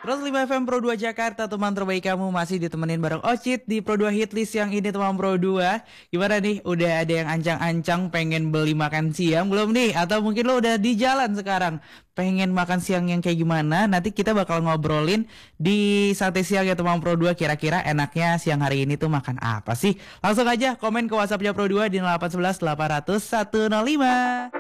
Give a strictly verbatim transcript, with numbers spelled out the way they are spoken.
seratus lima F M Pro dua Jakarta, teman terbaik kamu masih ditemenin bareng Ocit di Pro dua Hitlist yang ini teman Pro dua. Gimana nih? Udah ada yang ancang-ancang pengen beli makan siang belum nih? Atau mungkin lo udah di jalan sekarang pengen makan siang yang kayak gimana? Nanti kita bakal ngobrolin di Sate Siang ya teman Pro dua. Kira-kira enaknya siang hari ini tuh makan apa sih? Langsung aja komen ke WhatsAppnya Pro dua di delapan satu satu delapan nol nol satu nol lima.